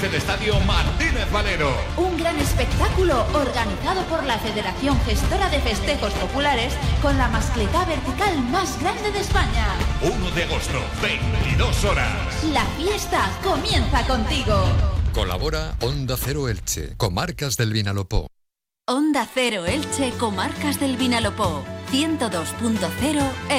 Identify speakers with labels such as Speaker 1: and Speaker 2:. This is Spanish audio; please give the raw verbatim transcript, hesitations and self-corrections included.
Speaker 1: el Estadio Martínez Valero.
Speaker 2: Un gran espectáculo organizado por la Federación Gestora de Festejos Populares con la mascletá vertical más grande de España.
Speaker 1: uno de agosto, veintidós horas.
Speaker 2: La fiesta comienza contigo.
Speaker 3: Colabora Onda Cero Elche, Comarcas del Vinalopó.
Speaker 4: Onda Cero Elche, Comarcas del Vinalopó, ciento dos punto cero